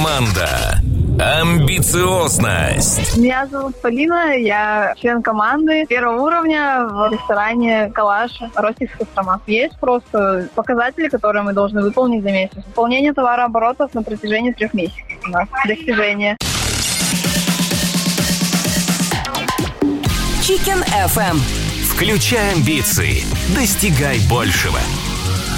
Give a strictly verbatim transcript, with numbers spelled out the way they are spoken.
Команда «Амбициозность». Меня зовут Полина, я член команды первого уровня в ресторане «Калаш» Ростик Кострома. Есть просто показатели, которые мы должны выполнить за месяц. Выполнение товарооборотов на протяжении трех месяцев у нас. Достижение. Chicken эф эм. Включай амбиции, достигай большего.